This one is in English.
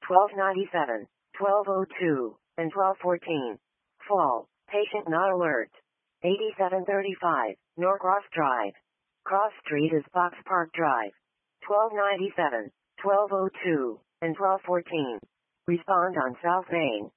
1297, 1202, and 1214. Fall. Patient not alert. 8735, Norcross Drive. Cross Street is Fox Park Drive. 1297, 1202, and 1214. Respond on South Main.